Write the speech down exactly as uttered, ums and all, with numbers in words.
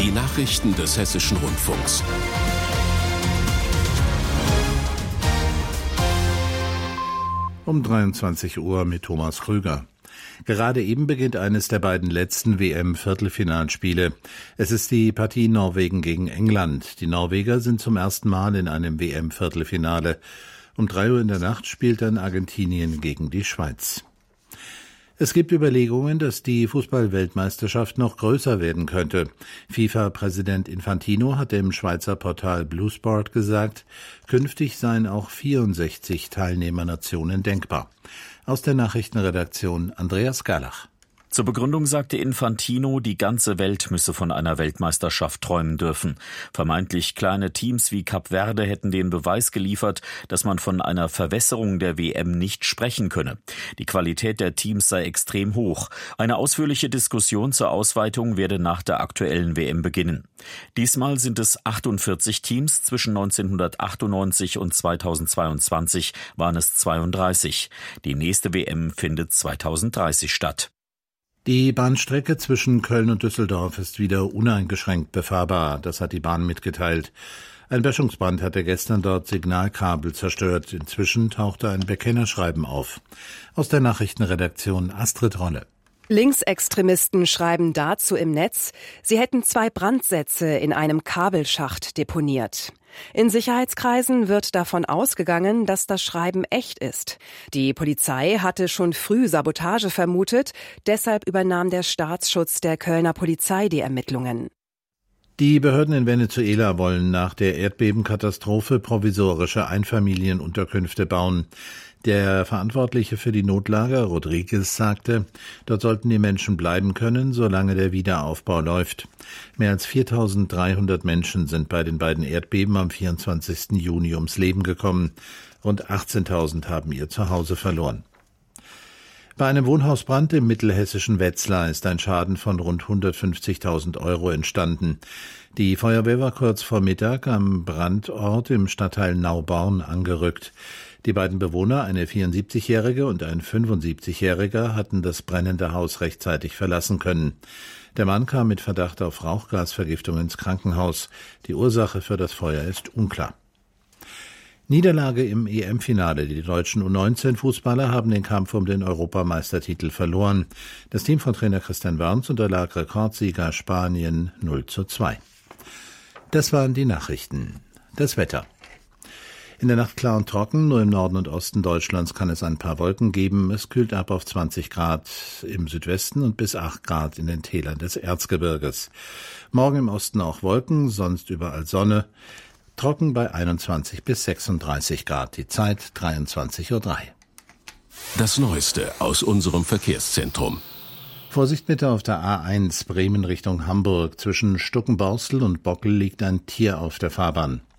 Die Nachrichten des Hessischen Rundfunks. Um dreiundzwanzig Uhr mit Thomas Krüger. Gerade eben beginnt eines der beiden letzten W M-Viertelfinalspiele. Es ist die Partie Norwegen gegen England. Die Norweger sind zum ersten Mal in einem W M-Viertelfinale. Um drei Uhr in der Nacht spielt dann Argentinien gegen die Schweiz. Es gibt Überlegungen, dass die Fußball-Weltmeisterschaft noch größer werden könnte. FIFA-Präsident Infantino hat dem Schweizer Portal Bluesport gesagt, künftig seien auch vierundsechzig Teilnehmernationen denkbar. Aus der Nachrichtenredaktion Andreas Gerlach. Zur Begründung sagte Infantino, die ganze Welt müsse von einer Weltmeisterschaft träumen dürfen. Vermeintlich kleine Teams wie Kap Verde hätten den Beweis geliefert, dass man von einer Verwässerung der W M nicht sprechen könne. Die Qualität der Teams sei extrem hoch. Eine ausführliche Diskussion zur Ausweitung werde nach der aktuellen W M beginnen. Diesmal sind es achtundvierzig Teams, zwischen neunzehnhundertachtundneunzig und zweitausendzweiundzwanzig waren es zweiunddreißig. Die nächste W M findet zweitausenddreißig statt. Die Bahnstrecke zwischen Köln und Düsseldorf ist wieder uneingeschränkt befahrbar, das hat die Bahn mitgeteilt. Ein Böschungsbrand hatte gestern dort Signalkabel zerstört. Inzwischen tauchte ein Bekennerschreiben auf. Aus der Nachrichtenredaktion Astrid Rolle. Linksextremisten schreiben dazu im Netz, sie hätten zwei Brandsätze in einem Kabelschacht deponiert. In Sicherheitskreisen wird davon ausgegangen, dass das Schreiben echt ist. Die Polizei hatte schon früh Sabotage vermutet, deshalb übernahm der Staatsschutz der Kölner Polizei die Ermittlungen. Die Behörden in Venezuela wollen nach der Erdbebenkatastrophe provisorische Einfamilienunterkünfte bauen. Der Verantwortliche für die Notlage, Rodriguez, sagte, dort sollten die Menschen bleiben können, solange der Wiederaufbau läuft. Mehr als viertausenddreihundert Menschen sind bei den beiden Erdbeben am vierundzwanzigsten Juni ums Leben gekommen. Rund achtzehntausend haben ihr Zuhause verloren. Bei einem Wohnhausbrand im mittelhessischen Wetzlar ist ein Schaden von rund hundertfünfzigtausend Euro entstanden. Die Feuerwehr war kurz vor Mittag am Brandort im Stadtteil Nauborn angerückt. Die beiden Bewohner, eine vierundsiebzigjährige und ein fünfundsiebzigjähriger, hatten das brennende Haus rechtzeitig verlassen können. Der Mann kam mit Verdacht auf Rauchgasvergiftung ins Krankenhaus. Die Ursache für das Feuer ist unklar. Niederlage im E M-Finale. Die deutschen U neunzehn Fußballer haben den Kampf um den Europameistertitel verloren. Das Team von Trainer Christian Wörns unterlag Rekordsieger Spanien null zu zwei. Das waren die Nachrichten. Das Wetter. In der Nacht klar und trocken, nur im Norden und Osten Deutschlands kann es ein paar Wolken geben. Es kühlt ab auf zwanzig Grad im Südwesten und bis acht Grad in den Tälern des Erzgebirges. Morgen im Osten auch Wolken, sonst überall Sonne. Trocken bei einundzwanzig bis sechsunddreißig Grad. Die Zeit dreiundzwanzig Uhr drei. Das Neueste aus unserem Verkehrszentrum. Vorsicht bitte auf der A eins Bremen Richtung Hamburg. Zwischen Stuckenborstel und Bockel liegt ein Tier auf der Fahrbahn.